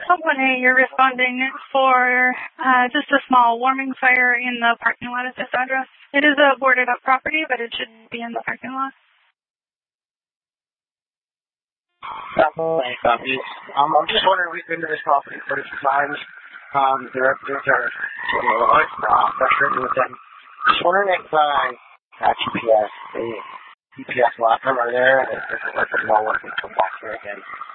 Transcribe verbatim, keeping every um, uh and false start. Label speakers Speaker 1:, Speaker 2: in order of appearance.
Speaker 1: Company, you're responding for uh, just a small warming fire in the parking lot at this address. It is a boarded up property, but it should be in the parking lot.
Speaker 2: Thanks, copy. Um, I'm just wondering, we've been to this property quite a few times. Um, the residents are getting a little uh, frustrated with them. Just wondering if uh, uh, G P S, the G P S last time are there, and if it's working while working to come back here again.